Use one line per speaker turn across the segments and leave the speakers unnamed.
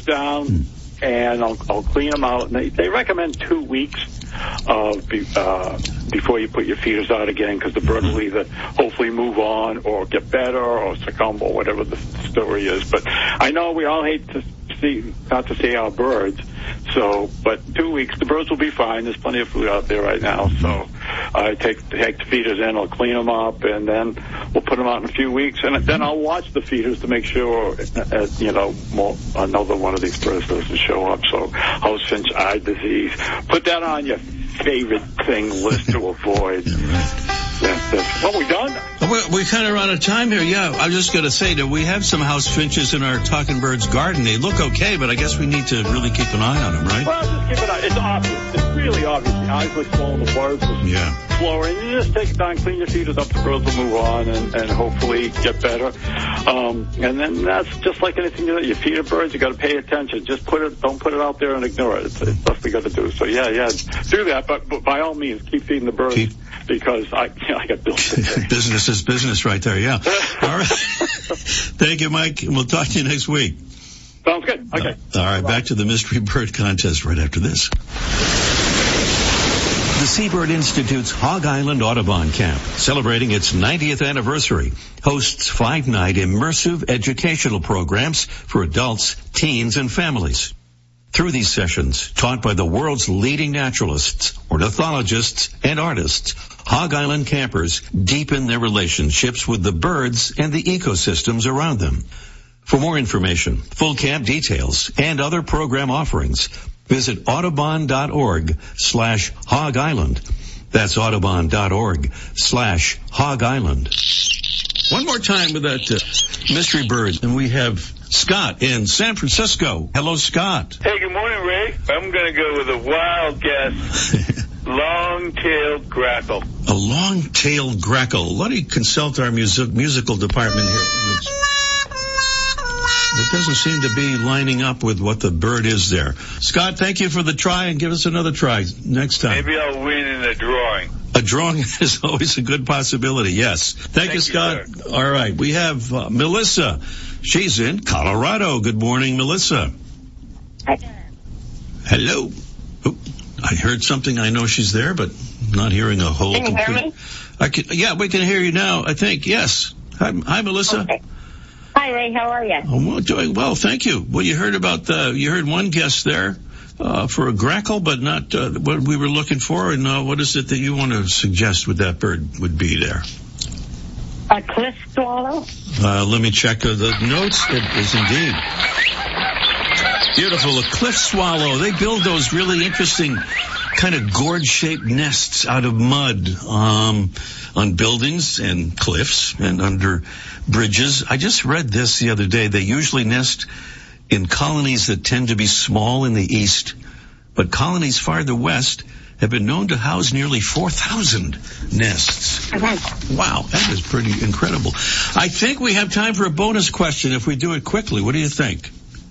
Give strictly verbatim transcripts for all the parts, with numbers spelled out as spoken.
down, hmm. and I'll, I'll clean them out. And they, they recommend two weeks of be, uh, before you put your feeders out again, because the bird will either hopefully move on or get better or succumb or whatever the story is. But I know we all hate to see, not to see our birds. So, but two weeks, the birds will be fine. There's plenty of food out there right now. So I take, take the feeders in, I'll clean them up, and then we'll put them out in a few weeks. And then I'll watch the feeders to make sure, uh, you know, more, another one of these birds doesn't show up. So house finch eye disease. Put that on your favorite thing list to avoid. That's, that's, well, we done?
We're, we're kind of out of time here. Yeah, I was just going to say that we have some house finches in our Talking Birds garden. They look okay, but I guess we need to really keep an eye on them, right?
Well, just keep an eye. It's obvious. It's really obvious. The eyes look swollen, the birds look
yeah.
slower. And you just take it down, clean your feeders up, the birds will move on and, and hopefully get better. Um, and then that's just like anything that you feed a bird, you got to pay attention. Just put it, don't put it out there and ignore it. It's, it's stuff we got to do. So yeah, yeah, do that. But, but by all means, keep feeding the birds keep. because I, you know, I got bills to pay.
Business is business right there. Yeah. All right. Thank you, Mike. We'll talk to you next week.
Sounds good. Okay.
Uh, all right. Bye-bye. Back to the Mystery Bird Contest right after this. The Seabird Institute's Hog Island Audubon Camp, celebrating its ninetieth anniversary, hosts five-night immersive educational programs for adults, teens, and families. Through these sessions, taught by the world's leading naturalists, ornithologists, and artists, Hog Island campers deepen their relationships with the birds and the ecosystems around them. For more information, full camp details, and other program offerings, visit audubon.org slash Hog Island. That's audubon.org slash Hog Island. One more time with that uh, mystery bird, and we have Scott in San Francisco. Hello, Scott.
Hey, good morning, Ray. I'm going to go with a wild guess. Long-tailed grackle.
A long-tailed grackle. Let me consult our music, musical department here. It doesn't seem to be lining up with what the bird is there. Scott, thank you for the try, and give us another try next time.
Maybe I'll win in a drawing.
A drawing is always a good possibility, yes. Thank,
thank
you, Scott.
You,
All right, we have uh, Melissa. She's in Colorado. Good morning, Melissa.
Hi.
Hello. Oh, I heard something. I know she's there, but not hearing a whole.
Can you
complete...
hear me?
I can, yeah, we can hear you now, I think. Yes. Hi, hi Melissa.
Okay. Hi, Ray. How are you?
I'm well, doing well, thank you. Well, you heard about the, you heard one guess there uh, for a grackle, but not uh, what we were looking for. And uh, what is it that you want to suggest with that bird would be there?
A cliff swallow?
Uh, let me check uh, the notes. It is indeed. Beautiful. A cliff swallow. They build those really interesting kind of gourd-shaped nests out of mud um, on buildings and cliffs and under bridges. I just read this the other day. They usually nest in colonies that tend to be small in the east, but colonies farther west have been known to house nearly four thousand nests.
Okay.
Wow, that is pretty incredible. I think we have time for a bonus question if we do it quickly. What do you think?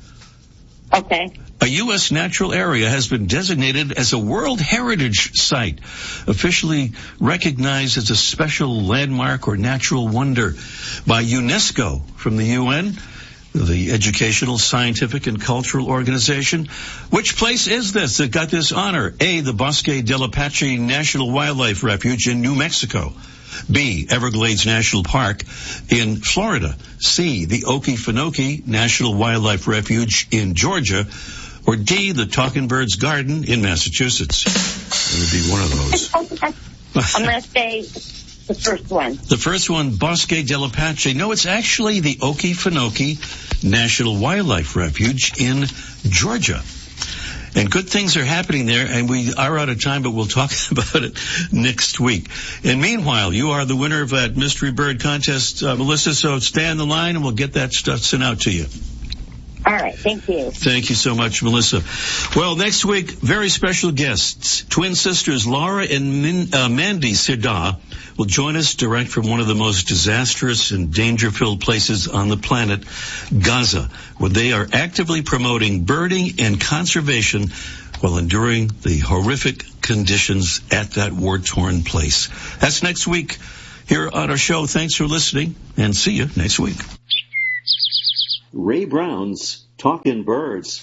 Okay.
A U S natural area has been designated as a World Heritage Site, officially recognized as a special landmark or natural wonder by UNESCO from the U N, the Educational, Scientific, and Cultural Organization. Which place is this that got this honor? A, the Bosque del Apache National Wildlife Refuge in New Mexico. B, Everglades National Park in Florida. C, the Okefenokee National Wildlife Refuge in Georgia. Or D, the Talking Birds Garden in Massachusetts. It would be one of those.
I'm going to say the first one.
The first one, Bosque del Apache. No, it's actually the Okefenokee National Wildlife Refuge in Georgia. And good things are happening there, and we are out of time, but we'll talk about it next week. And meanwhile, you are the winner of that Mystery Bird Contest, uh, Melissa, so stay on the line, and we'll get that stuff sent out to you.
All right, thank you.
Thank you so much, Melissa. Well, next week, very special guests. Twin sisters Laura and Min, uh, Mandy Sirda will join us direct from one of the most disastrous and danger-filled places on the planet, Gaza, where they are actively promoting birding and conservation while enduring the horrific conditions at that war-torn place. That's next week here on our show. Thanks for listening, and see you next week. Ray Brown's Talkin' Birds.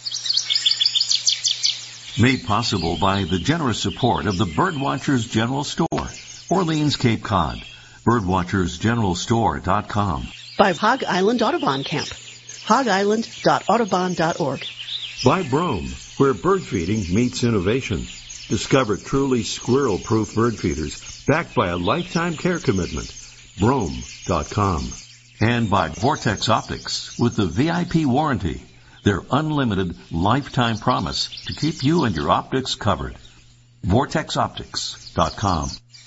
Made possible by the generous support of the Birdwatchers General Store, Orleans, Cape Cod. birdwatchers general store dot com.
By Hog Island Audubon Camp. hog island dot audubon dot org.
By Brome, where bird feeding meets innovation. Discover truly squirrel-proof bird feeders backed by a lifetime care commitment. brome dot com. And by Vortex Optics with the V I P warranty, their unlimited lifetime promise to keep you and your optics covered. vortex optics dot com.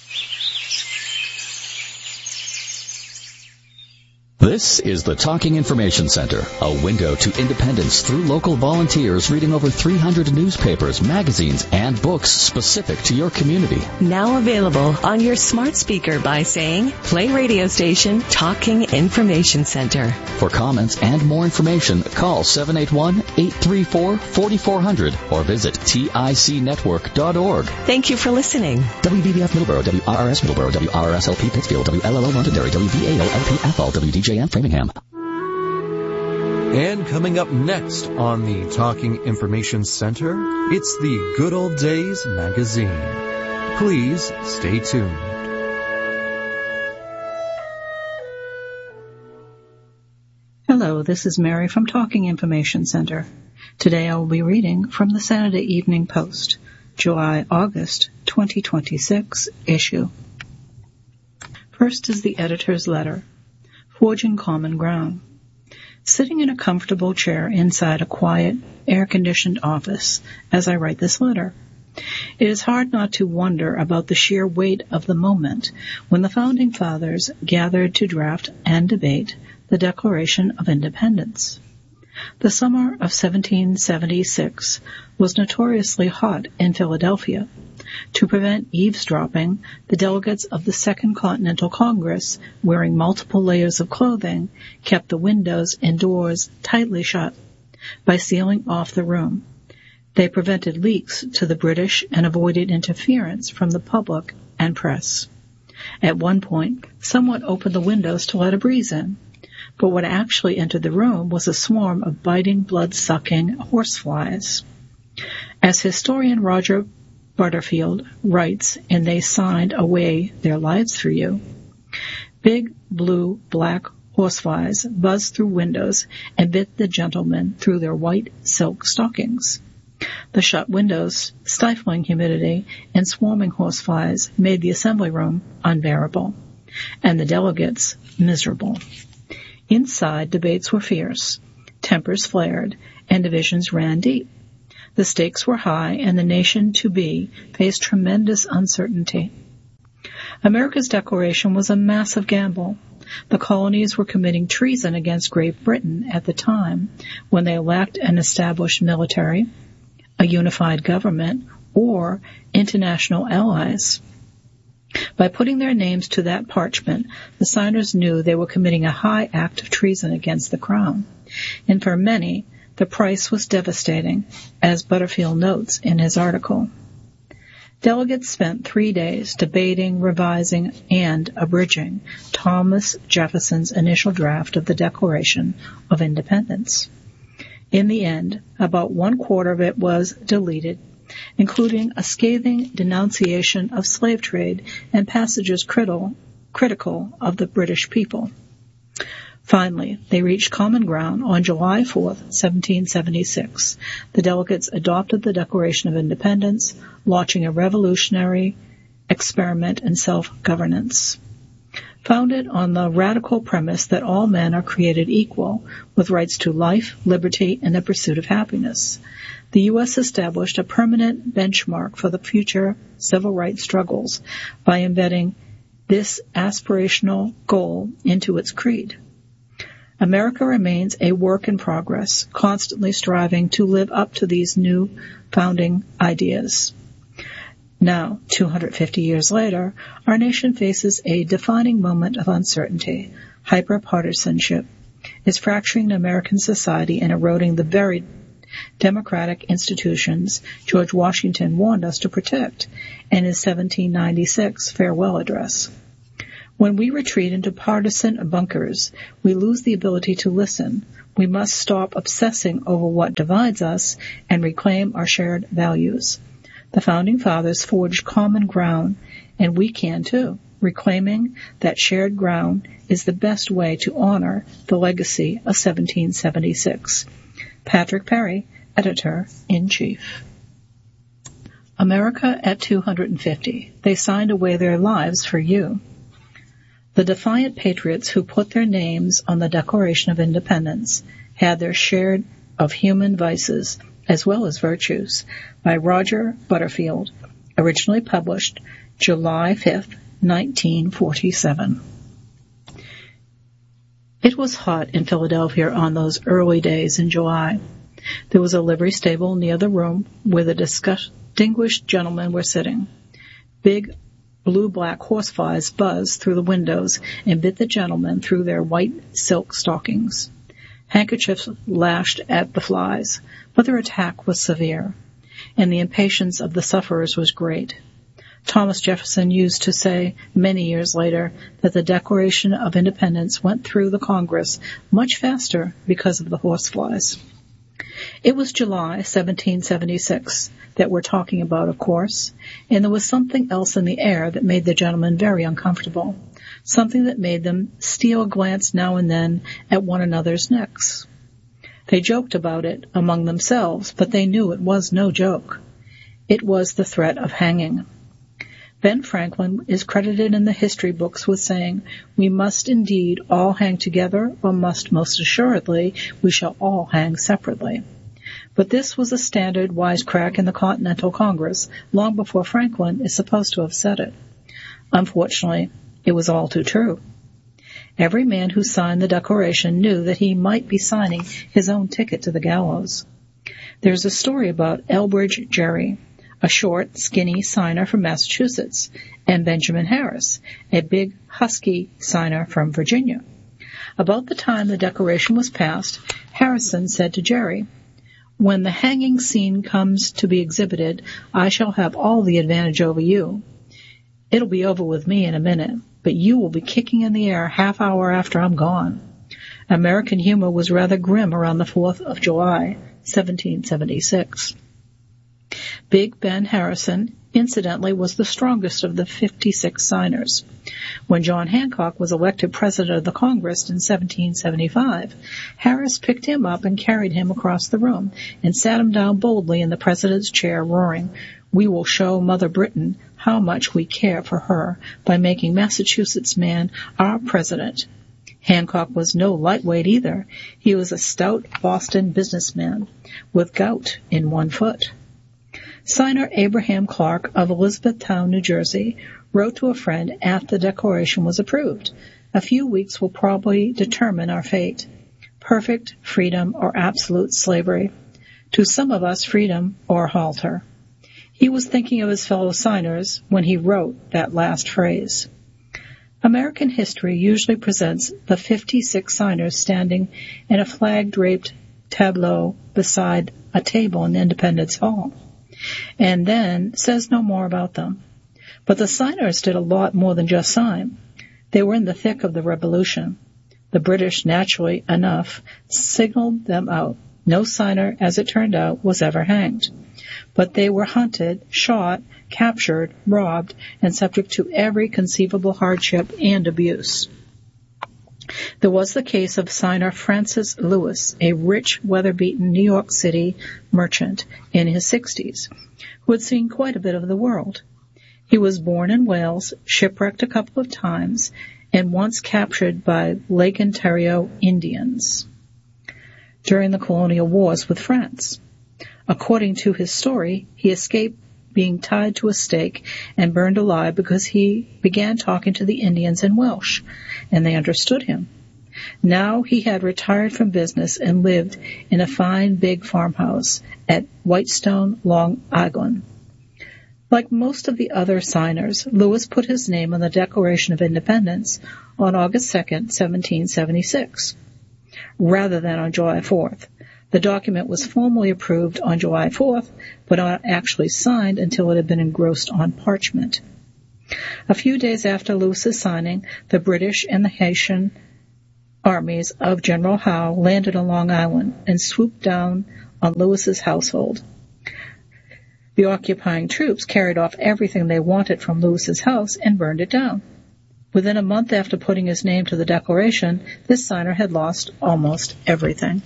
This is the Talking Information Center, a window to independence through local volunteers reading over three hundred newspapers, magazines, and books specific to your community.
Now available on your smart speaker by saying, play radio station Talking Information Center.
For comments and more information, call seven eight one, eight three four, four four zero zero or visit tic network dot org.
Thank you for listening.
W B B F Middleborough, W R R S Middleborough, W R R S L P Pittsfield, W L L O Londonderry, W V A O L P Athol, W D J M Framingham.
And coming up next on the Talking Information Center, it's the Good Old Days magazine. Please stay tuned.
Hello, this is Mary from Talking Information Center. Today I will be reading from the Saturday Evening Post, July-August twenty twenty-six issue. First is the editor's letter. Forging Common Ground. Sitting in a comfortable chair inside a quiet, air-conditioned office as I write this letter, it is hard not to wonder about the sheer weight of the moment when the Founding Fathers gathered to draft and debate the Declaration of Independence. The summer of seventeen seventy-six was notoriously hot in Philadelphia. To prevent eavesdropping, the delegates of the Second Continental Congress, wearing multiple layers of clothing, kept the windows and doors tightly shut by sealing off the room. They prevented leaks to the British and avoided interference from the public and press. At one point, someone opened the windows to let a breeze in, but what actually entered the room was a swarm of biting, blood-sucking horseflies. As historian Roger Butterfield writes, and they signed away their lives for you, big, blue, black horseflies buzzed through windows and bit the gentlemen through their white silk stockings. The shut windows, stifling humidity, and swarming horseflies made the assembly room unbearable, and the delegates miserable. Inside, debates were fierce, tempers flared, and divisions ran deep. The stakes were high, and the nation to be faced tremendous uncertainty. America's declaration was a massive gamble. The colonies were committing treason against Great Britain at the time when they lacked an established military, a unified government, or international allies. By putting their names to that parchment, the signers knew they were committing a high act of treason against the crown, and for many, the price was devastating, as Butterfield notes in his article. Delegates spent three days debating, revising, and abridging Thomas Jefferson's initial draft of the Declaration of Independence. In the end, about one quarter of it was deleted, including a scathing denunciation of slave trade and passages critical, critical of the British people. Finally, they reached common ground on July fourth, seventeen seventy-six. The delegates adopted the Declaration of Independence, launching a revolutionary experiment in self-governance. Founded on the radical premise that all men are created equal, with rights to life, liberty, and the pursuit of happiness, the U S established a permanent benchmark for the future civil rights struggles by embedding this aspirational goal into its creed. America remains a work in progress, constantly striving to live up to these new founding ideas. Now, two hundred fifty years later, our nation faces a defining moment of uncertainty. Hyper-partisanship is fracturing American society and eroding the very democratic institutions George Washington warned us to protect in his seventeen ninety-six farewell address. When we retreat into partisan bunkers, we lose the ability to listen. We must stop obsessing over what divides us and reclaim our shared values. The Founding Fathers forged common ground, and we can too. Reclaiming that shared ground is the best way to honor the legacy of seventeen seventy-six. Patrick Perry, Editor-in-Chief. America at two hundred fifty. They signed away their lives for you. The defiant patriots who put their names on the Declaration of Independence had their share of human vices as well as virtues, by Roger Butterfield, originally published July fifth, nineteen forty-seven. It was hot in Philadelphia on those early days in July. There was a livery stable near the room where the distinguished gentlemen were sitting. Big blue-black horseflies buzzed through the windows and bit the gentlemen through their white silk stockings. Handkerchiefs lashed at the flies, but their attack was severe, and the impatience of the sufferers was great. Thomas Jefferson used to say many years later that the Declaration of Independence went through the Congress much faster because of the horseflies. It was July seventeen seventy-six that we're talking about, of course, and there was something else in the air that made the gentlemen very uncomfortable, something that made them steal a glance now and then at one another's necks. They joked about it among themselves, but they knew it was no joke. It was the threat of hanging. Ben Franklin is credited in the history books with saying, "We must indeed all hang together, or must most assuredly we shall all hang separately." But this was a standard wisecrack in the Continental Congress long before Franklin is supposed to have said it. Unfortunately, it was all too true. Every man who signed the Declaration knew that he might be signing his own ticket to the gallows. There's a story about Elbridge Gerry, a short, skinny signer from Massachusetts, and Benjamin Harris, a big, husky signer from Virginia. About the time the Declaration was passed, Harrison said to Gerry, "When the hanging scene comes to be exhibited, I shall have all the advantage over you. It'll be over with me in a minute, but you will be kicking in the air half hour after I'm gone." American humor was rather grim around the fourth of July, seventeen seventy-six. Big Ben Harrison, incidentally, was the strongest of the fifty-six signers. When John Hancock was elected president of the Congress in seventeen seventy-five, Harris picked him up and carried him across the room and sat him down boldly in the president's chair, roaring, "We will show Mother Britain how much we care for her by making Massachusetts man our president." Hancock was no lightweight either. He was a stout Boston businessman with gout in one foot. Signer Abraham Clark of Elizabethtown, New Jersey, wrote to a friend after the Declaration was approved, "A few weeks will probably determine our fate. Perfect freedom or absolute slavery. To some of us, freedom or halter." He was thinking of his fellow signers when he wrote that last phrase. American history usually presents the fifty-six signers standing in a flag-draped tableau beside a table in Independence Hall, and then says no more about them. But the signers did a lot more than just sign. They were in the thick of the Revolution. The British, naturally enough, signaled them out. No signer, as it turned out, was ever hanged. But they were hunted, shot, captured, robbed, and subject to every conceivable hardship and abuse. There was the case of signer Francis Lewis, a rich, weather-beaten New York City merchant in his sixties, who had seen quite a bit of the world. He was born in Wales, shipwrecked a couple of times, and once captured by Lake Ontario Indians during the colonial wars with France. According to his story, he escaped being tied to a stake and burned alive because he began talking to the Indians in Welsh, and they understood him. Now he had retired from business and lived in a fine big farmhouse at Whitestone, Long Island. Like most of the other signers, Lewis put his name on the Declaration of Independence on August second, seventeen seventy-six, rather than on July fourth. The document was formally approved on July fourth, but not actually signed until it had been engrossed on parchment. A few days after Lewis's signing, the British and the Haitian armies of General Howe landed on Long Island and swooped down on Lewis's household. The occupying troops carried off everything they wanted from Lewis's house and burned it down. Within a month after putting his name to the declaration, this signer had lost almost everything.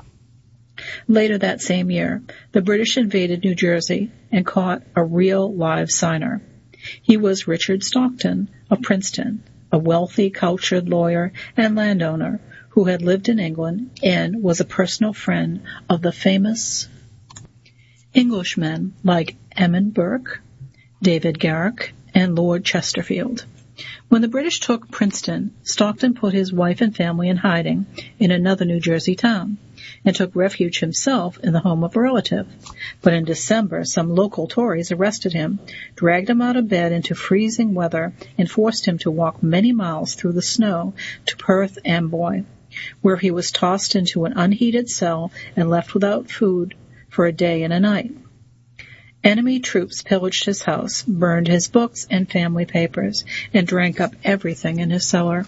Later that same year, the British invaded New Jersey and caught a real live signer. He was Richard Stockton of Princeton, a wealthy, cultured lawyer and landowner who had lived in England and was a personal friend of the famous Englishmen like Edmund Burke, David Garrick, and Lord Chesterfield. When the British took Princeton, Stockton put his wife and family in hiding in another New Jersey town and took refuge himself in the home of a relative. But in December, some local Tories arrested him, dragged him out of bed into freezing weather, and forced him to walk many miles through the snow to Perth Amboy, where he was tossed into an unheated cell and left without food for a day and a night. Enemy troops pillaged his house, burned his books and family papers, and drank up everything in his cellar.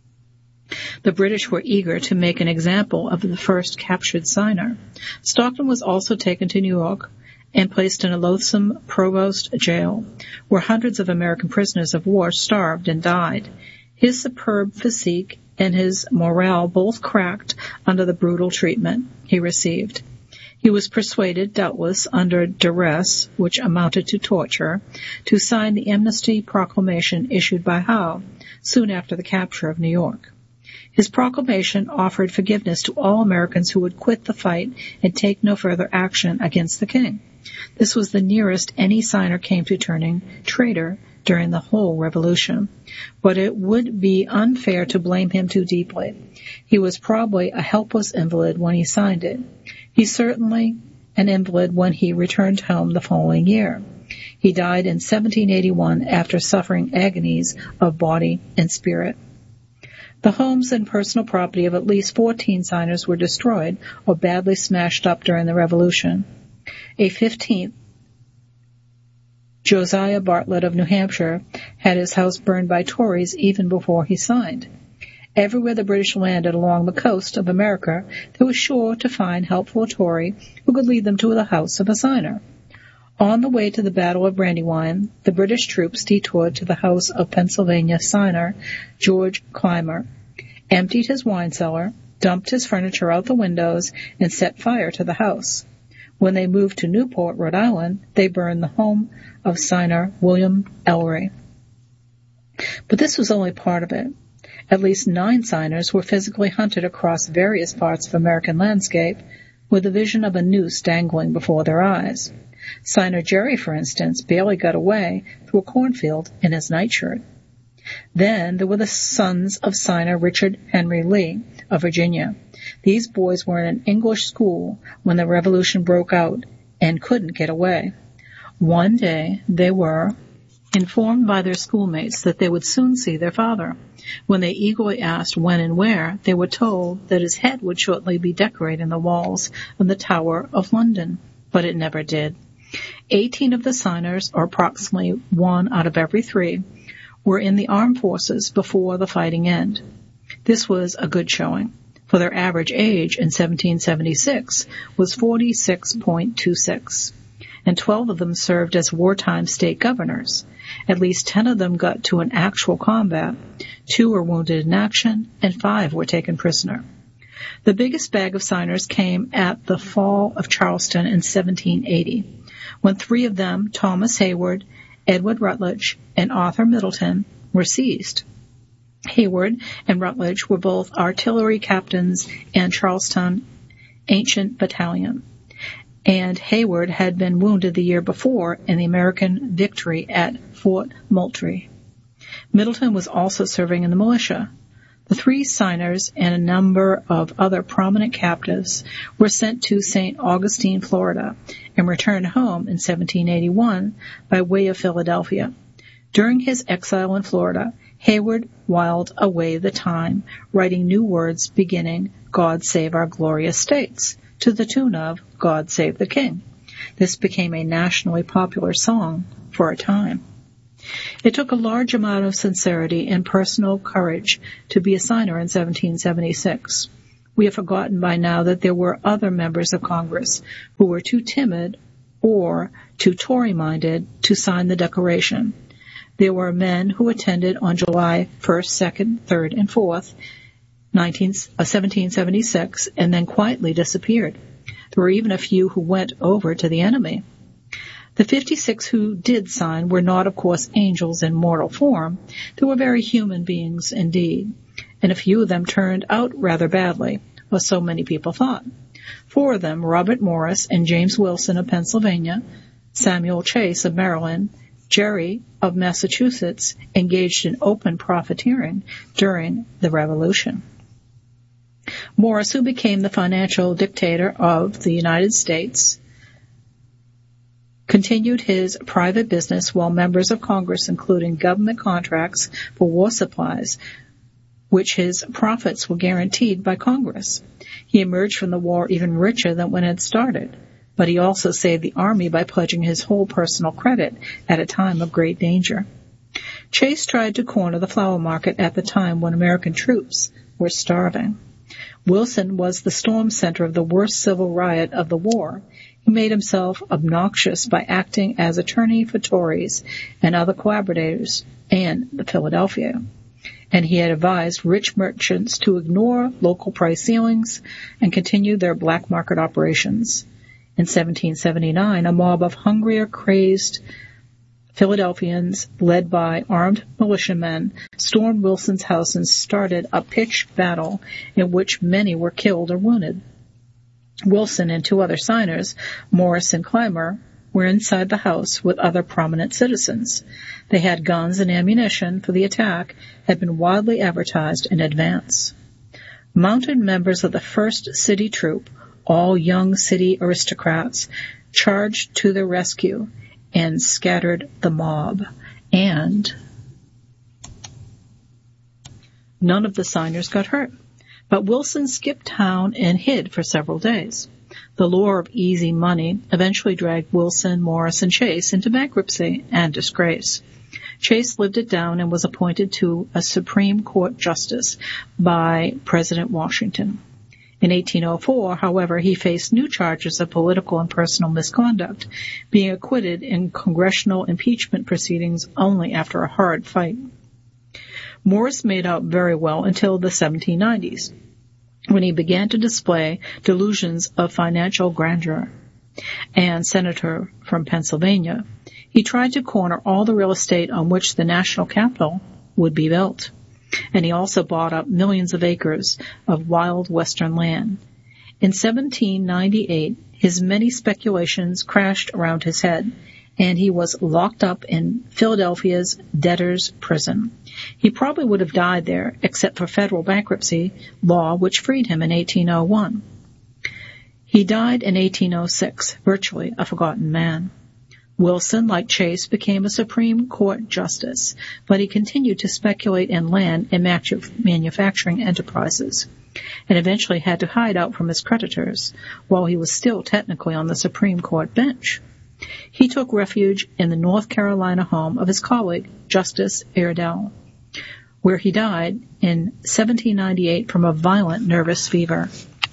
The British were eager to make an example of the first captured signer. Stockton was also taken to New York and placed in a loathsome provost jail, where hundreds of American prisoners of war starved and died. His superb physique and his morale both cracked under the brutal treatment he received. He was persuaded, doubtless under duress, which amounted to torture, to sign the amnesty proclamation issued by Howe soon after the capture of New York. His proclamation offered forgiveness to all Americans who would quit the fight and take no further action against the king. This was the nearest any signer came to turning traitor during the whole Revolution. But it would be unfair to blame him too deeply. He was probably a helpless invalid when he signed it. He's certainly an invalid when he returned home the following year. He died in seventeen eighty-one after suffering agonies of body and spirit. The homes and personal property of at least fourteen signers were destroyed or badly smashed up during the Revolution. A fifteenth, Josiah Bartlett of New Hampshire, had his house burned by Tories even before he signed. Everywhere the British landed along the coast of America, they were sure to find helpful Tory who could lead them to the house of a signer. On the way to the Battle of Brandywine, the British troops detoured to the house of Pennsylvania signer George Clymer, emptied his wine cellar, dumped his furniture out the windows, and set fire to the house. When they moved to Newport, Rhode Island, they burned the home of signer William Ellery. But this was only part of it. At least nine signers were physically hunted across various parts of American landscape with the vision of a noose dangling before their eyes. Signer Jerry, for instance, barely got away through a cornfield in his nightshirt. Then there were the sons of signer Richard Henry Lee of Virginia. These boys were in an English school when the Revolution broke out and couldn't get away. One day they were informed by their schoolmates that they would soon see their father. When they eagerly asked when and where, they were told that his head would shortly be decorating the walls of the Tower of London, but it never did. Eighteen of the signers, or approximately one out of every three, were in the armed forces before the fighting ended. This was a good showing, for their average age in seventeen seventy-six was forty-six point two six, and twelve of them served as wartime state governors. At least ten of them got to an actual combat, two were wounded in action, and five were taken prisoner. The biggest bag of signers came at the fall of Charleston in seventeen eighty, when three of them, Thomas Hayward, Edward Rutledge, and Arthur Middleton, were seized. Hayward and Rutledge were both artillery captains in Charleston Ancient Battalion, and Hayward had been wounded the year before in the American victory at Fort Moultrie. Middleton was also serving in the militia. The three signers and a number of other prominent captives were sent to Saint Augustine, Florida, and returned home in seventeen eighty-one by way of Philadelphia. During his exile in Florida, Hayward whiled away the time, writing new words beginning, "God Save Our Glorious States," to the tune of "God Save the King." This became a nationally popular song for a time. It took a large amount of sincerity and personal courage to be a signer in seventeen seventy-six. We have forgotten by now that there were other members of Congress who were too timid or too Tory-minded to sign the Declaration. There were men who attended on July first, second, third, and fourth, seventeen seventy-six, and then quietly disappeared. There were even a few who went over to the enemy. The fifty-six who did sign were not, of course, angels in mortal form. They were very human beings indeed, and a few of them turned out rather badly, or so many people thought. Four of them, Robert Morris and James Wilson of Pennsylvania, Samuel Chase of Maryland, Gerry of Massachusetts, engaged in open profiteering during the Revolution. Morris, who became the financial dictator of the United States, continued his private business while members of Congress, including government contracts for war supplies, which his profits were guaranteed by Congress. He emerged from the war even richer than when it started, but he also saved the Army by pledging his whole personal credit at a time of great danger. Chase tried to corner the flour market at the time when American troops were starving. Wilson was the storm center of the worst civil riot of the war. He made himself obnoxious by acting as attorney for Tories and other collaborators in Philadelphia, and he had advised rich merchants to ignore local price ceilings and continue their black market operations. In seventeen seventy-nine, a mob of hungry or crazed Philadelphians, led by armed militiamen, stormed Wilson's house and started a pitched battle in which many were killed or wounded. Wilson and two other signers, Morris and Clymer, were inside the house with other prominent citizens. They had guns and ammunition for the attack had been widely advertised in advance. Mounted members of the first City Troop, all young city aristocrats, charged to the rescue and scattered the mob, and none of the signers got hurt. But Wilson skipped town and hid for several days. The lure of easy money eventually dragged Wilson, Morris, and Chase into bankruptcy and disgrace. Chase lived it down and was appointed to a Supreme Court justice by President Washington. In eighteen oh four, however, he faced new charges of political and personal misconduct, being acquitted in congressional impeachment proceedings only after a hard fight. Morris made out very well until the seventeen nineties, when he began to display delusions of financial grandeur. And senator from Pennsylvania, he tried to corner all the real estate on which the national capital would be built. And he also bought up millions of acres of wild western land. In seventeen ninety-eight, his many speculations crashed around his head, and he was locked up in Philadelphia's debtor's prison. He probably would have died there, except for federal bankruptcy law, which freed him in eighteen oh one. He died in eighteen oh six, virtually a forgotten man. Wilson, like Chase, became a Supreme Court justice, but he continued to speculate in land and manufacturing enterprises, and eventually had to hide out from his creditors while he was still technically on the Supreme Court bench. He took refuge in the North Carolina home of his colleague, Justice Iredell, where he died in seventeen ninety-eight from a violent nervous fever.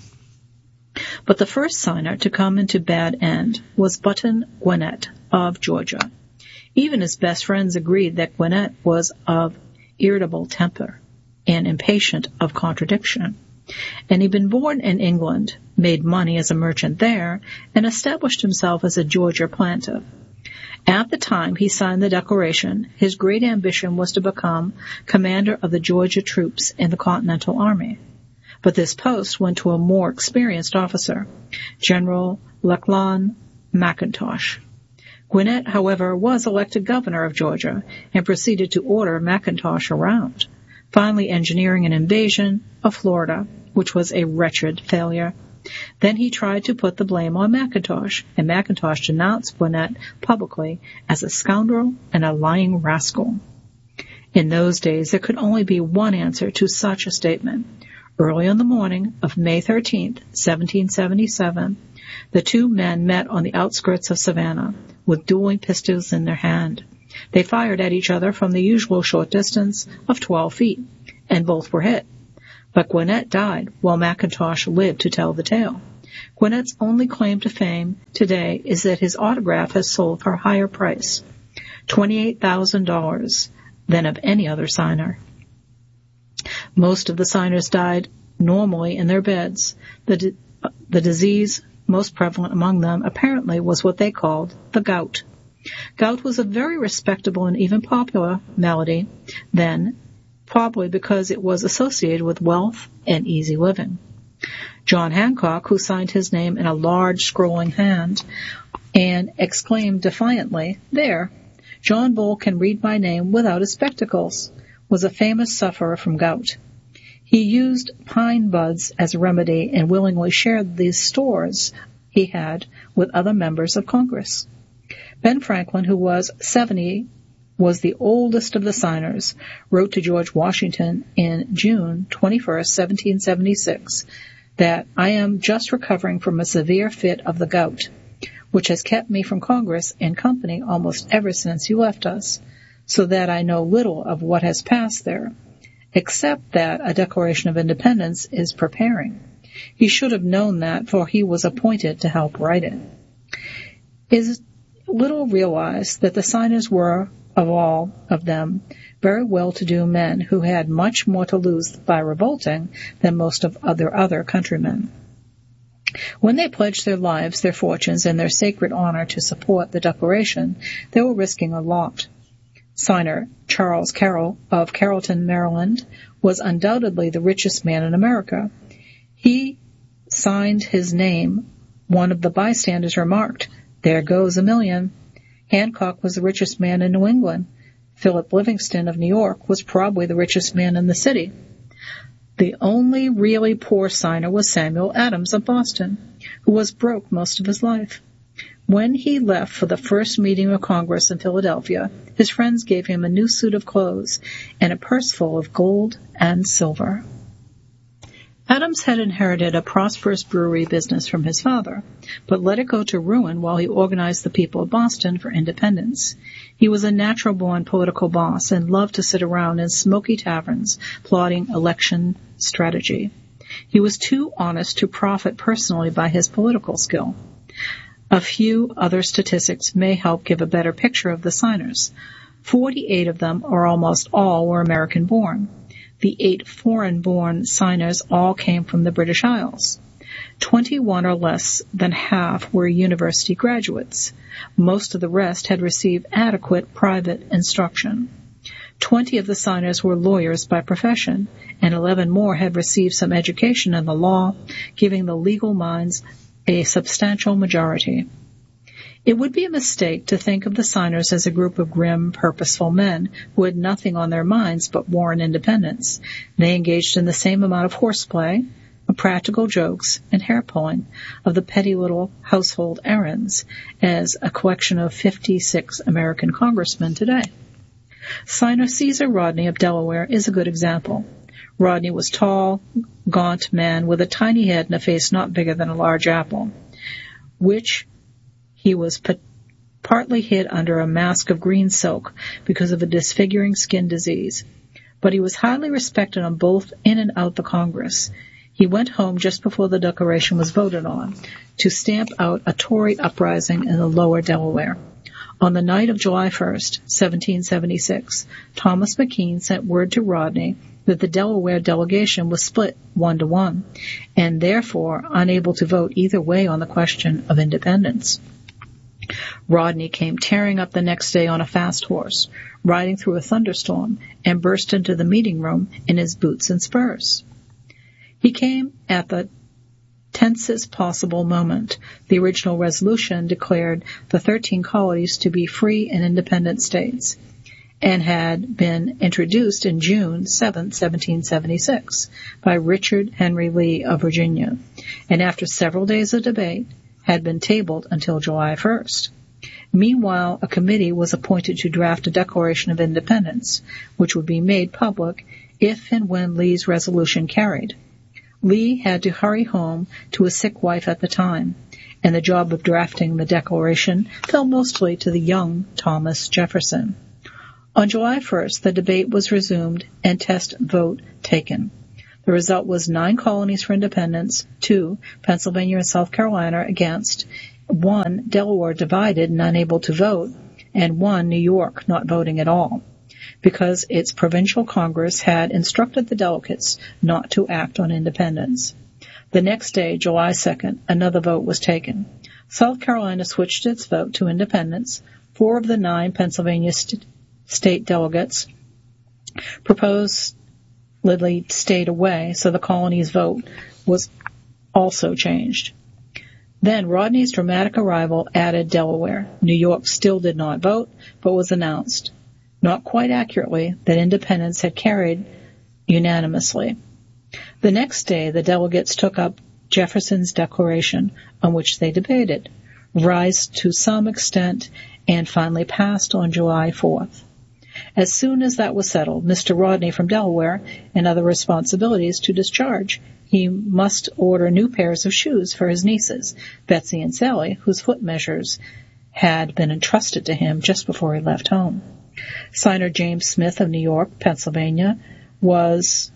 But the first signer to come into bad end was Button Gwinnett of Georgia. Even his best friends agreed that Gwinnett was of irritable temper and impatient of contradiction. And he'd been born in England, made money as a merchant there, and established himself as a Georgia planter. At the time he signed the Declaration, his great ambition was to become commander of the Georgia troops in the Continental Army. But this post went to a more experienced officer, General Lachlan McIntosh. Gwinnett, however, was elected governor of Georgia and proceeded to order McIntosh around, finally engineering an invasion of Florida, which was a wretched failure. Then he tried to put the blame on McIntosh, and McIntosh denounced Gwinnett publicly as a scoundrel and a lying rascal. In those days, there could only be one answer to such a statement. Early on the morning of May thirteenth, seventeen seventy-seven, the two men met on the outskirts of Savannah with dueling pistols in their hand. They fired at each other from the usual short distance of twelve feet, and both were hit. But Gwinnett died while McIntosh lived to tell the tale. Gwinnett's only claim to fame today is that his autograph has sold for a higher price, twenty-eight thousand dollars, than of any other signer. Most of the signers died normally in their beds. The, di- the disease most prevalent among them apparently was what they called the gout. Gout was a very respectable and even popular malady then, probably because it was associated with wealth and easy living. John Hancock, who signed his name in a large scrolling hand and exclaimed defiantly, "There, John Bull can read my name without his spectacles," was a famous sufferer from gout. He used pine buds as a remedy and willingly shared these stores he had with other members of Congress. Ben Franklin, who was seventy, was the oldest of the signers, wrote to George Washington in June twenty-first, seventeen seventy-six, that I am just recovering from a severe fit of the gout, which has kept me from Congress and company almost ever since you left us, so that I know little of what has passed there, except that a Declaration of Independence is preparing. He should have known that, for he was appointed to help write it. It is little realized that the signers were, of all of them, very well-to-do men who had much more to lose by revolting than most of their other countrymen. When they pledged their lives, their fortunes, and their sacred honor to support the Declaration, they were risking a lot. Signer Charles Carroll of Carrollton, Maryland, was undoubtedly the richest man in America. He signed his name. One of the bystanders remarked, "There goes a million." Hancock was the richest man in New England. Philip Livingston of New York was probably the richest man in the city. The only really poor signer was Samuel Adams of Boston, who was broke most of his life. When he left for the first meeting of Congress in Philadelphia, his friends gave him a new suit of clothes and a purse full of gold and silver. Adams had inherited a prosperous brewery business from his father, but let it go to ruin while he organized the people of Boston for independence. He was a natural-born political boss and loved to sit around in smoky taverns plotting election strategy. He was too honest to profit personally by his political skill. A few other statistics may help give a better picture of the signers. Forty-eight of them, or almost all, were American-born. The eight foreign-born signers all came from the British Isles. Twenty-one, or less than half, were university graduates. Most of the rest had received adequate private instruction. Twenty of the signers were lawyers by profession, and eleven more had received some education in the law, giving the legal minds a substantial majority. It would be a mistake to think of the signers as a group of grim, purposeful men who had nothing on their minds but war and independence. They engaged in the same amount of horseplay, of practical jokes, and hair-pulling, of the petty little household errands, as a collection of fifty-six American congressmen today. Signer Caesar Rodney of Delaware is a good example. Rodney was a tall, gaunt man with a tiny head and a face not bigger than a large apple, which he was p- partly hid under a mask of green silk because of a disfiguring skin disease. But he was highly respected on both in and out the Congress. He went home just before the Declaration was voted on to stamp out a Tory uprising in the lower Delaware. On the night of July first, seventeen seventy-six, Thomas McKean sent word to Rodney that the Delaware delegation was split one to one, and therefore unable to vote either way on the question of independence. Rodney came tearing up the next day on a fast horse, riding through a thunderstorm, and burst into the meeting room in his boots and spurs. He came at the tensest possible moment. The original resolution declared the thirteen colonies to be free and independent states, and had been introduced in June seventh, seventeen seventy-six, by Richard Henry Lee of Virginia, and after several days of debate, had been tabled until July first. Meanwhile, a committee was appointed to draft a Declaration of Independence, which would be made public if and when Lee's resolution carried. Lee had to hurry home to a sick wife at the time, and the job of drafting the Declaration fell mostly to the young Thomas Jefferson. On July first, the debate was resumed and test vote taken. The result was nine colonies for independence, two, Pennsylvania and South Carolina, against, one, Delaware divided and unable to vote, and one, New York, not voting at all, because its provincial Congress had instructed the delegates not to act on independence. The next day, July second, another vote was taken. South Carolina switched its vote to independence. Four of the nine Pennsylvania st- state delegates proposedly stayed away, so the colony's vote was also changed. Then Rodney's dramatic arrival added Delaware. New York still did not vote, but was announced, not quite accurately, that independence had carried unanimously. The next day, the delegates took up Jefferson's Declaration, on which they debated, revised to some extent, and finally passed on July fourth. As soon as that was settled, Mister Rodney from Delaware and other responsibilities to discharge. He must order new pairs of shoes for his nieces, Betsy and Sally, whose foot measures had been entrusted to him just before he left home. Signer James Smith of New York, Pennsylvania, was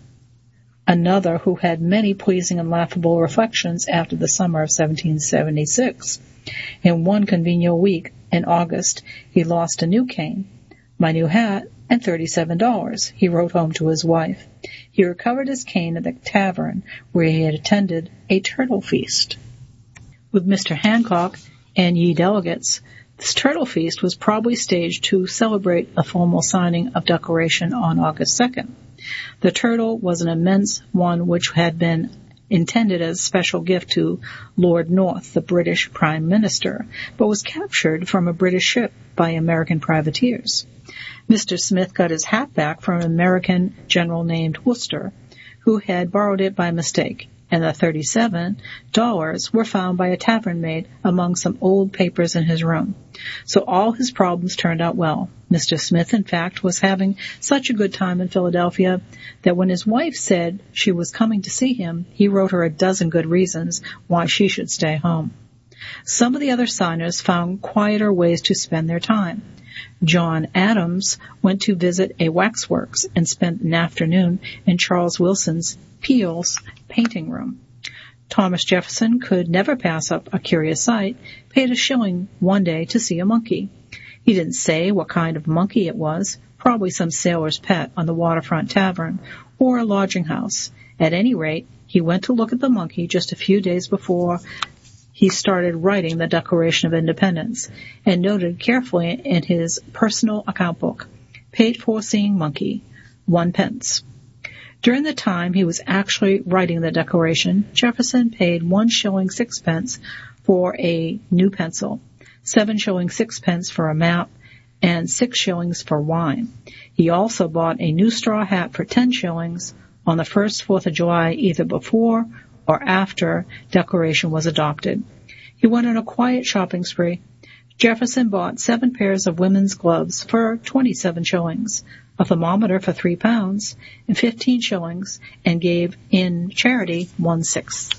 another who had many pleasing and laughable reflections after the summer of seventeen seventy-six. In one convenient week in August, he lost a new cane, my new hat, and thirty-seven dollars, he wrote home to his wife. He recovered his cane at the tavern where he had attended a turtle feast. With Mister Hancock and ye delegates, this turtle feast was probably staged to celebrate a formal signing of Declaration on August second. The turtle was an immense one which had been intended as a special gift to Lord North, the British Prime Minister, but was captured from a British ship by American privateers. Mister Smith got his hat back from an American general named Worcester, who had borrowed it by mistake, and the thirty-seven dollars were found by a tavern maid among some old papers in his room. So all his problems turned out well. Mister Smith, in fact, was having such a good time in Philadelphia that when his wife said she was coming to see him, he wrote her a dozen good reasons why she should stay home. Some of the other signers found quieter ways to spend their time. John Adams went to visit a waxworks and spent an afternoon in Charles Wilson's Peale's painting room. Thomas Jefferson could never pass up a curious sight, paid a shilling one day to see a monkey. He didn't say what kind of monkey it was, probably some sailor's pet on the waterfront tavern or a lodging house. At any rate, he went to look at the monkey just a few days before he started writing the Declaration of Independence, and noted carefully in his personal account book, paid for seeing monkey, one pence. During the time he was actually writing the Declaration, Jefferson paid one shilling sixpence for a new pencil, seven shillings sixpence for a map, and six shillings for wine. He also bought a new straw hat for ten shillings on the first Fourth of July, either before or after Declaration was adopted. He went on a quiet shopping spree. Jefferson bought seven pairs of women's gloves for twenty-seven shillings, a thermometer for three pounds, and fifteen shillings, and gave in charity one-sixth.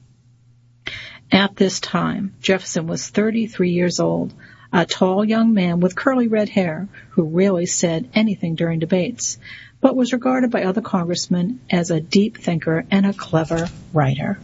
At this time, Jefferson was thirty-three years old, a tall young man with curly red hair who rarely said anything during debates, but was regarded by other congressmen as a deep thinker and a clever writer.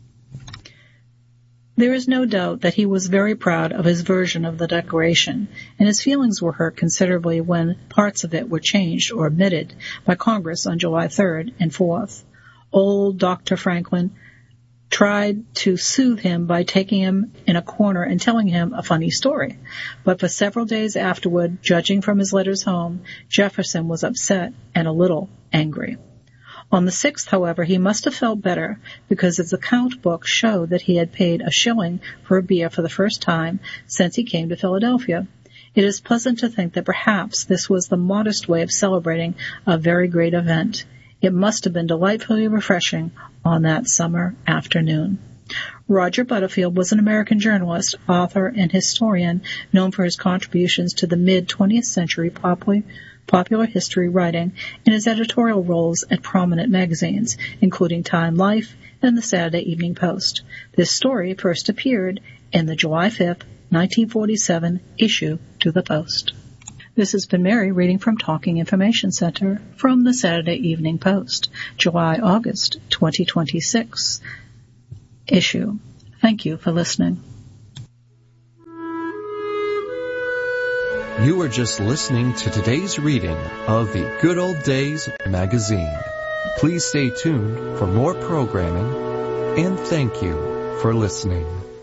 There is no doubt that he was very proud of his version of the Declaration, and his feelings were hurt considerably when parts of it were changed or omitted by Congress on July third and fourth. Old Doctor Franklin tried to soothe him by taking him in a corner and telling him a funny story. But for several days afterward, judging from his letters home, Jefferson was upset and a little angry. On the sixth, however, he must have felt better, because his account book showed that he had paid a shilling for a beer for the first time since he came to Philadelphia. It is pleasant to think that perhaps this was the modest way of celebrating a very great event. It must have been delightfully refreshing on that summer afternoon. Roger Butterfield was an American journalist, author, and historian known for his contributions to the mid-twentieth century popular, popular history writing and his editorial roles at prominent magazines, including Time Life and the Saturday Evening Post. This story first appeared in the July fifth, nineteen forty-seven issue to the Post. This has been Mary reading from Talking Information Center from the Saturday Evening Post, July-August twenty twenty-six issue. Thank you for listening.
You are just listening to today's reading of the Good Old Days magazine. Please stay tuned for more programming, and thank you for listening.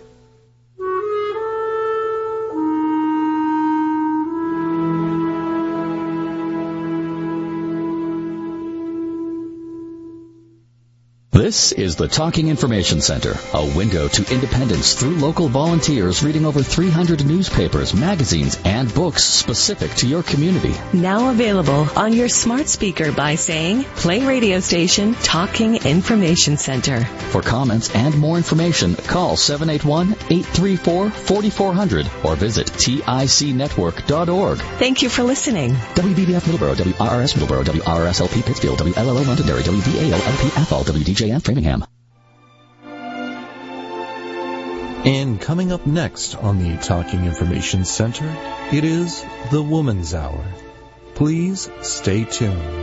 This is the Talking Information Center, a window to independence through local volunteers reading over three hundred newspapers, magazines, and books specific to your community.
Now available on your smart speaker by saying, play radio station Talking Information Center.
For comments and more information, call seven eight one, eight three four, four four zero zero or visit tic network dot org.
Thank you for listening.
W B B F Middleborough, W R R S Middleborough, W R R S L P Pittsfield, W L L O Londonderry, W V A L L P Athol, W D J F Framingham.
And coming up next on the Talking Information Center, it is the Woman's Hour. Please stay tuned.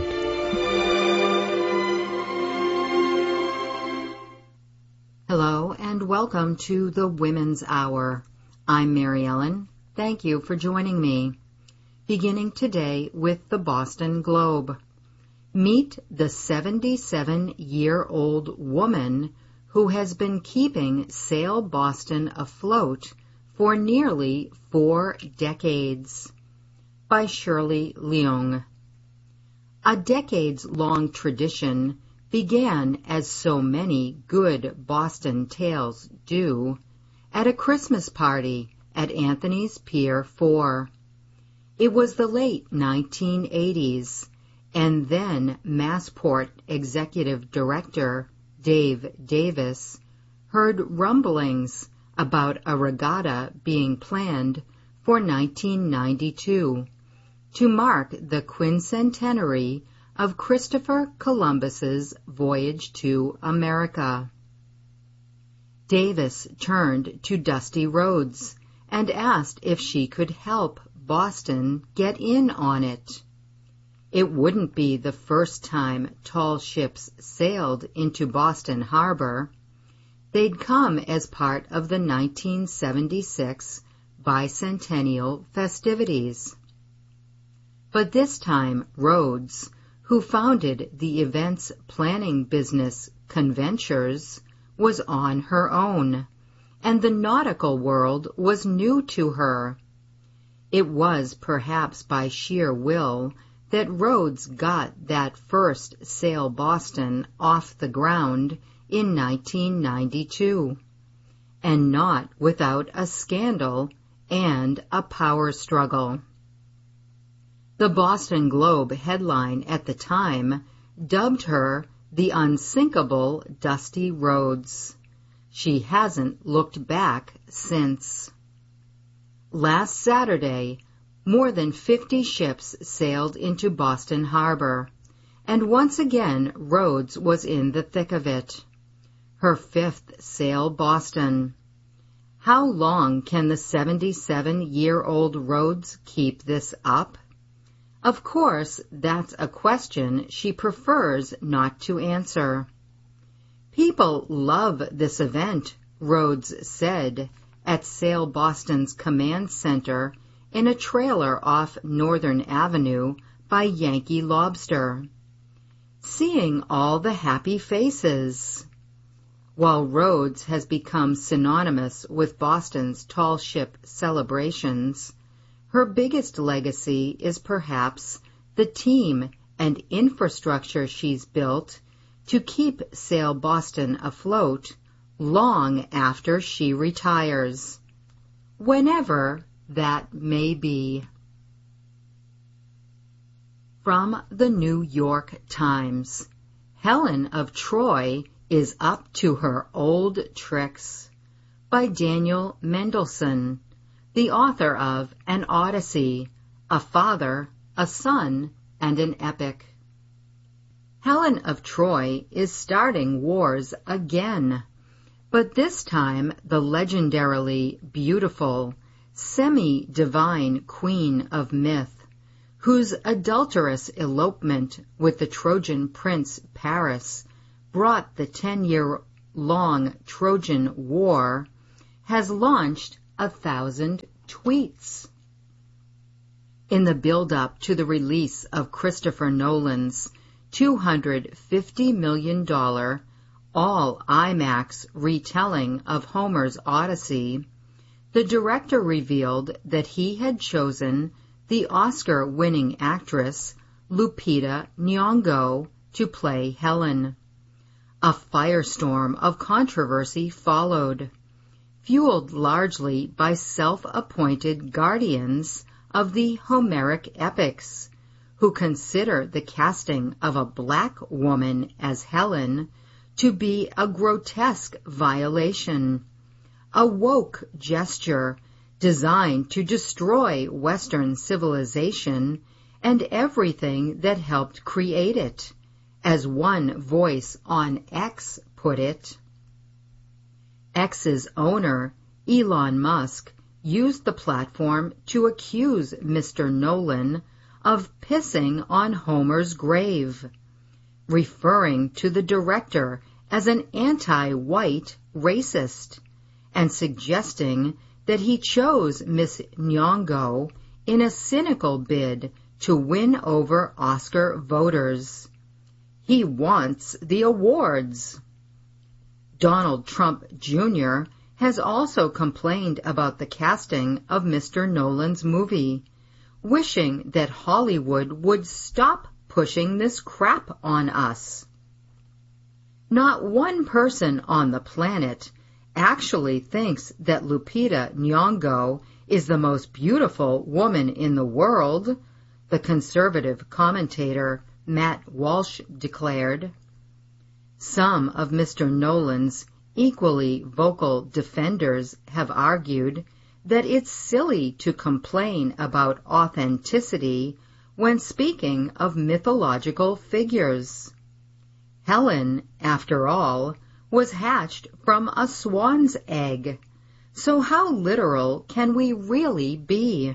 Hello and welcome to the Women's Hour. I'm Mary Ellen. Thank you for joining me. Beginning today with the Boston Globe. Meet the seventy-seven-year-old woman who has been keeping Sail Boston afloat for nearly four decades. By Shirley Leung. A decades-long tradition began, as so many good Boston tales do, at a Christmas party at Anthony's Pier four. It was the late nineteen eighties, and then Massport Executive Director Dave Davis heard rumblings about a regatta being planned for nineteen ninety-two to mark the quincentenary of Christopher Columbus's voyage to America. Davis turned to Dusty Rhodes and asked if she could help Boston get in on it. It wouldn't be the first time tall ships sailed into Boston Harbor. They'd come as part of the nineteen seventy-six bicentennial festivities. But this time, Rhodes, who founded the events planning business Conventures, was on her own, and the nautical world was new to her. It was perhaps by sheer will that Rhodes got that first Sail Boston off the ground in nineteen ninety-two, and not without a scandal and a power struggle. The Boston Globe headline at the time dubbed her the unsinkable Dusty Rhodes. She hasn't looked back since. Last Saturday, more than fifty ships sailed into Boston Harbor, and once again Rhodes was in the thick of it. Her fifth Sail Boston. How long can the seventy-seven-year-old Rhodes keep this up? Of course, that's a question she prefers not to answer. People love this event, Rhodes said, at Sail Boston's command center in a trailer off Northern Avenue by Yankee Lobster. Seeing all the happy faces. While Rhodes has become synonymous with Boston's tall ship celebrations, her biggest legacy is perhaps the team and infrastructure she's built to keep Sail Boston afloat long after she retires, whenever that may be. From the New York Times, Helen of Troy is up to her old tricks, by Daniel Mendelsohn, the author of An Odyssey, A Father, a Son, and an Epic. Helen of Troy is starting wars again, but this time the legendarily beautiful, semi-divine queen of myth whose adulterous elopement with the Trojan prince Paris brought the ten-year-long Trojan War, has launched a thousand tweets. In the build-up to the release of Christopher Nolan's two hundred fifty million dollars all-IMAX retelling of Homer's Odyssey, the director revealed that he had chosen the Oscar-winning actress Lupita Nyong'o to play Helen. A firestorm of controversy followed, fueled largely by self-appointed guardians of the Homeric epics, who consider the casting of a black woman as Helen to be a grotesque violation, a woke gesture designed to destroy Western civilization and everything that helped create it, as one voice on X put it. X's owner, Elon Musk, used the platform to accuse Mister Nolan of pissing on Homer's grave, referring to the director as an anti-white racist, and suggesting that he chose Miss Nyong'o in a cynical bid to win over Oscar voters. He wants the awards. Donald Trump Junior has also complained about the casting of Mister Nolan's movie, wishing that Hollywood would stop pushing this crap on us. Not one person on the planet actually thinks that Lupita Nyong'o is the most beautiful woman in the world, the conservative commentator Matt Walsh declared. Some of Mister Nolan's equally vocal defenders have argued that it's silly to complain about authenticity when speaking of mythological figures. Helen, after all, was hatched from a swan's egg, so how literal can we really be?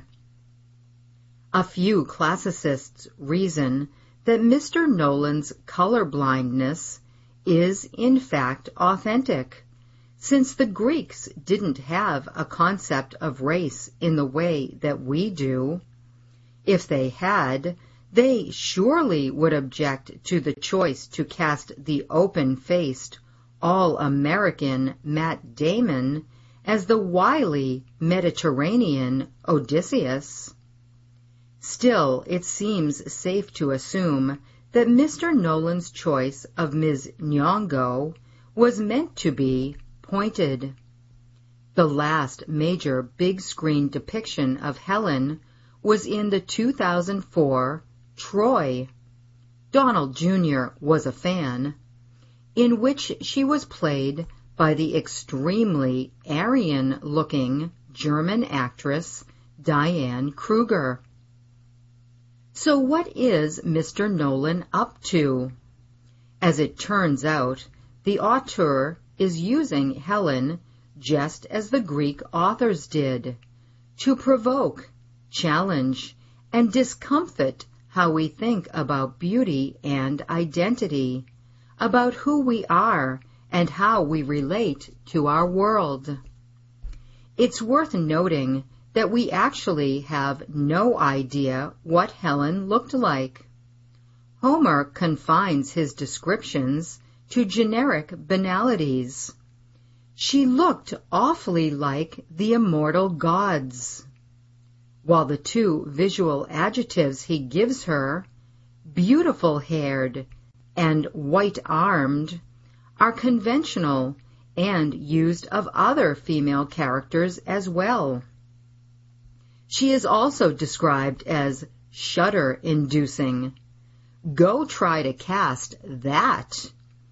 A few classicists reason that Mister Nolan's colorblindness is in fact authentic, since the Greeks didn't have a concept of race in the way that we do. If they had, they surely would object to the choice to cast the open-faced, all-American Matt Damon as the wily Mediterranean Odysseus. Still, it seems safe to assume that Mister Nolan's choice of Miz Nyong'o was meant to be pointed. The last major big-screen depiction of Helen was in the two thousand four Troy. Donald Junior was a fan, in which she was played by the extremely Aryan-looking German actress Diane Kruger. So what is Mister Nolan up to? As it turns out, the auteur is using Helen just as the Greek authors did, to provoke, challenge, and discomfit how we think about beauty and identity, about who we are and how we relate to our world. It's worth noting that we actually have no idea what Helen looked like. Homer confines his descriptions to generic banalities. She looked awfully like the immortal gods, while the two visual adjectives he gives her, beautiful-haired and white-armed, are conventional and used of other female characters as well. She is also described as shudder-inducing. Go try to cast that.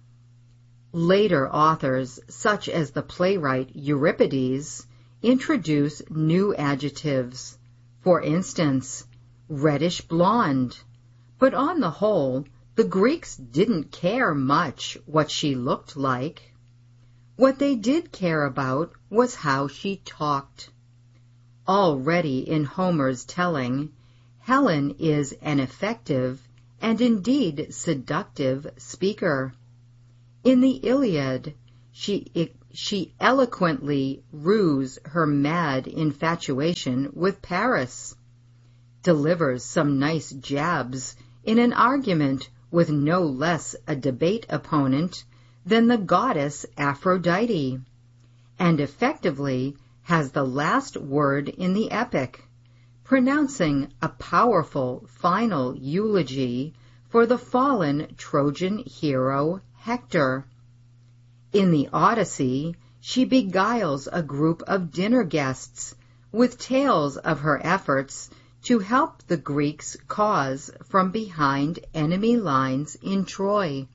Later authors, such as the playwright Euripides, introduce new adjectives. For instance, reddish blonde. But on the whole, the Greeks didn't care much what she looked like. What they did care about was how she talked. Already in Homer's telling, Helen is an effective and indeed seductive speaker. In the Iliad, she, she eloquently rues her mad infatuation with Paris, delivers some nice jabs in an argument with no less a debate opponent than the goddess Aphrodite, and effectively has the last word in the epic, pronouncing a powerful final eulogy for the fallen Trojan hero Hector. In the Odyssey, she beguiles a group of dinner guests with tales of her efforts to help the Greeks' cause from behind enemy lines in Troy.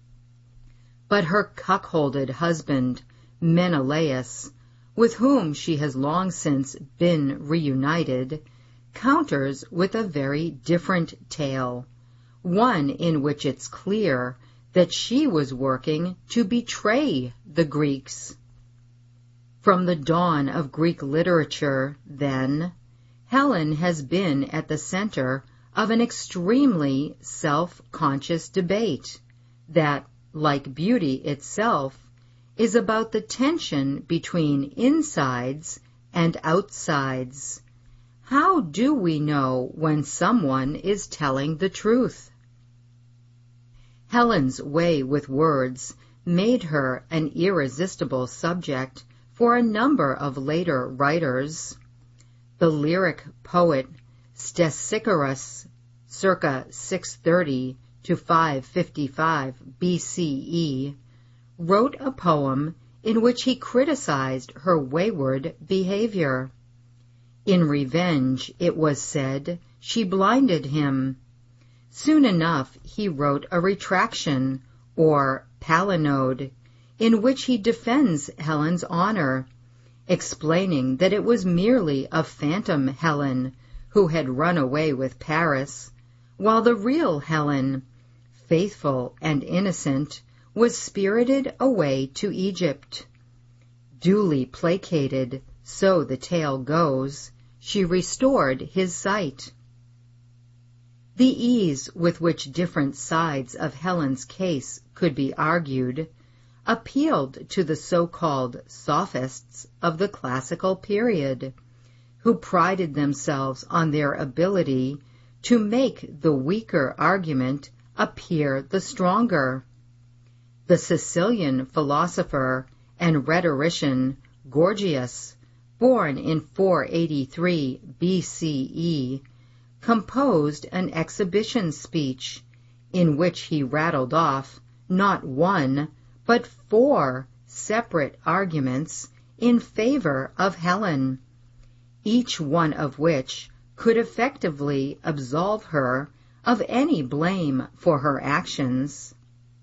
But her cuckolded husband, Menelaus, with whom she has long since been reunited, counters with a very different tale, one in which it's clear that she was working to betray the Greeks. From the dawn of Greek literature, then, Helen has been at the center of an extremely self-conscious debate that, like beauty itself, is about the tension between insides and outsides. How do we know when someone is telling the truth? Helen's way with words made her an irresistible subject for a number of later writers. The lyric poet Stesichorus, circa six thirty to five fifty-five B C E, wrote a poem in which he criticized her wayward behavior. In revenge, it was said, she blinded him. Soon enough, he wrote a retraction, or palinode, in which he defends Helen's honor, explaining that it was merely a phantom Helen who had run away with Paris, while the real Helen, faithful and innocent, was spirited away to Egypt. Duly placated, so the tale goes, she restored his sight. The ease with which different sides of Helen's case could be argued appealed to the so-called sophists of the classical period, who prided themselves on their ability to make the weaker argument appear the stronger. The Sicilian philosopher and rhetorician Gorgias, born in four eighty-three B C E, composed an exhibition speech in which he rattled off not one, but four separate arguments in favor of Helen, each one of which could effectively absolve her of any blame for her actions.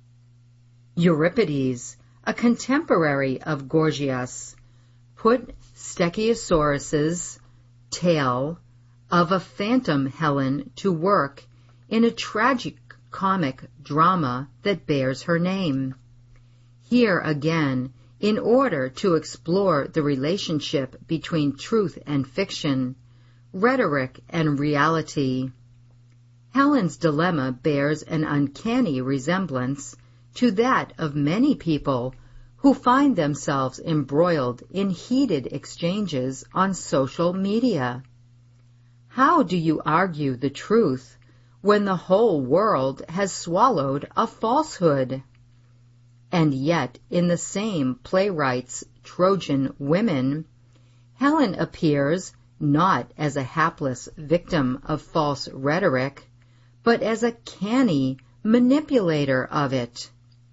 Euripides, a contemporary of Gorgias, put Stechiosaurus's tale of a phantom Helen to work in a tragic comic drama that bears her name. Here again, in order to explore the relationship between truth and fiction, rhetoric and reality, Helen's dilemma bears an uncanny resemblance to that of many people who find themselves embroiled in heated exchanges on social media. How do you argue the truth when the whole world has swallowed a falsehood? And yet, in the same playwright's Trojan Women, Helen appears not as a hapless victim of false rhetoric, but as a canny manipulator of it.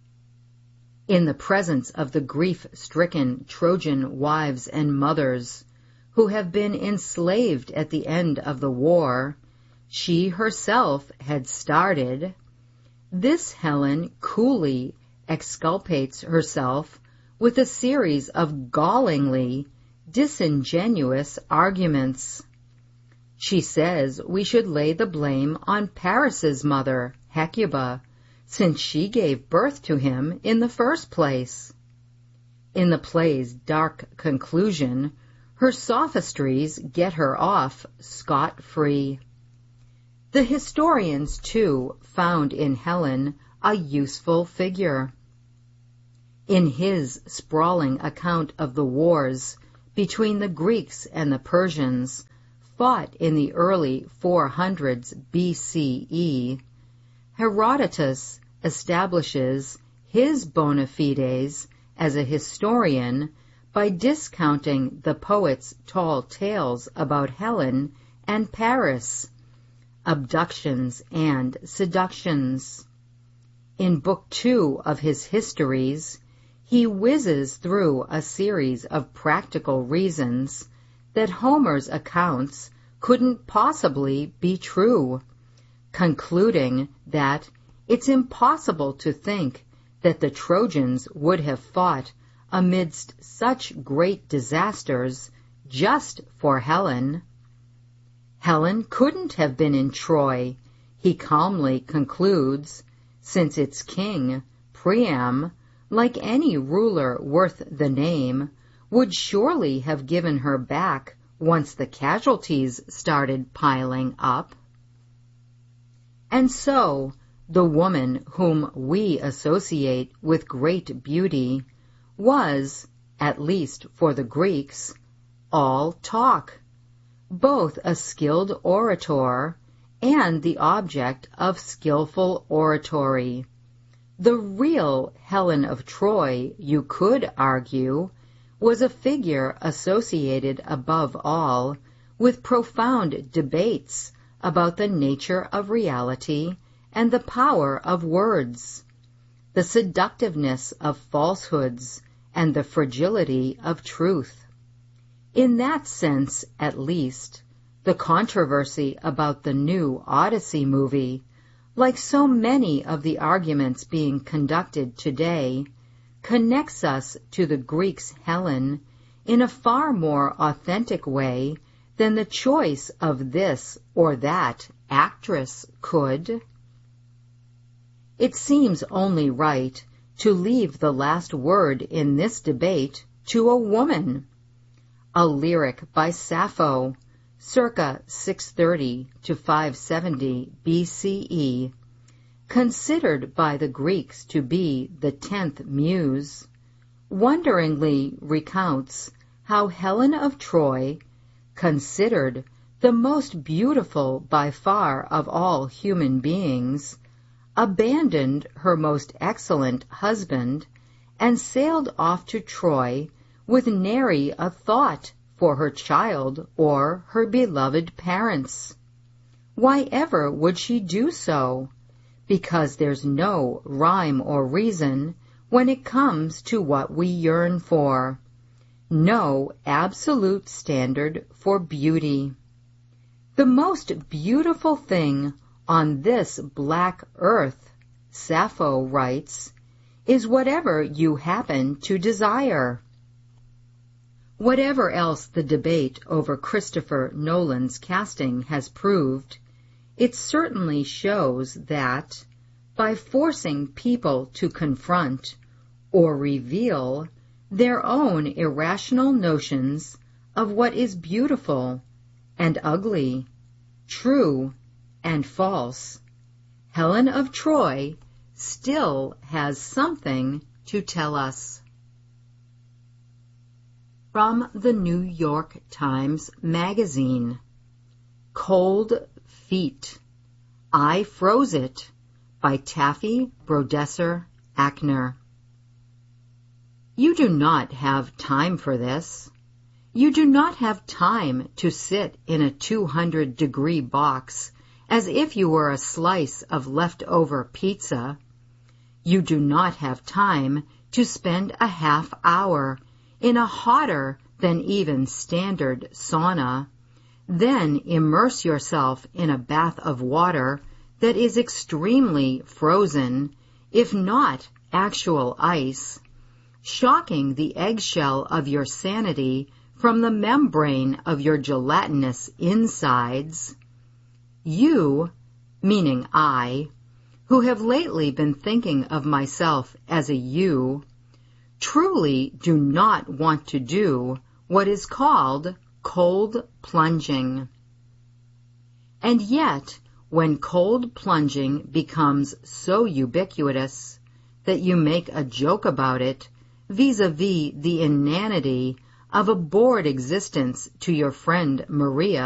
In the presence of the grief-stricken Trojan wives and mothers, who have been enslaved at the end of the war, she herself had started, this Helen coolly exculpates herself with a series of gallingly disingenuous arguments. She says we should lay the blame on Paris's mother, Hecuba, since she gave birth to him in the first place. In the play's dark conclusion, her sophistries get her off scot-free. The historians, too, found in Helen a useful figure. In his sprawling account of the wars between the Greeks and the Persians, fought in the early four hundreds B C E, Herodotus establishes his bona fides as a historian by discounting the poet's tall tales about Helen and Paris, abductions and seductions. In Book Two of his Histories, he whizzes through a series of practical reasons that Homer's accounts couldn't possibly be true, concluding that it's impossible to think that the Trojans would have fought amidst such great disasters just for Helen. Helen couldn't have been in Troy, he calmly concludes, since its king, Priam, like any ruler worth the name, would surely have given her back once the casualties started piling up. And so, the woman whom we associate with great beauty was, at least for the Greeks, all talk, both a skilled orator and the object of skillful oratory. The real Helen of Troy, you could argue, was a figure associated above all with profound debates about the nature of reality and the power of words, the seductiveness of falsehoods, and the fragility of truth. In that sense, at least, the controversy about the new Odyssey movie, like so many of the arguments being conducted today, connects us to the Greeks' Helen in a far more authentic way than the choice of this or that actress could. It seems only right to leave the last word in this debate to a woman. A lyric by Sappho, circa six thirty to five seventy B C E, considered by the Greeks to be the tenth muse, wonderingly recounts how Helen of Troy, considered the most beautiful by far of all human beings, abandoned her most excellent husband and sailed off to Troy with nary a thought for her child or her beloved parents. Why ever would she do so? Because there's no rhyme or reason when it comes to what we yearn for. No absolute standard for beauty. The most beautiful thing on this black earth, Sappho writes, is whatever you happen to desire. Whatever else the debate over Christopher Nolan's casting has proved, it certainly shows that, by forcing people to confront or reveal their own irrational notions of what is beautiful and ugly, true and false, Helen of Troy still has something to tell us. From the New York Times Magazine, Cold Feet, I Froze It, by Taffy Brodesser Ackner. You do not have time for this. You do not have time to sit in a two hundred degree box as if you were a slice of leftover pizza. You do not have time to spend a half hour in a hotter than even standard sauna, then immerse yourself in a bath of water that is extremely frozen, if not actual ice, shocking the eggshell of your sanity from the membrane of your gelatinous insides. You, meaning I, who have lately been thinking of myself as a you, truly do not want to do what is called cold plunging. And yet, when cold plunging becomes so ubiquitous that you make a joke about it vis-a-vis the inanity of a bored existence to your friend Maria,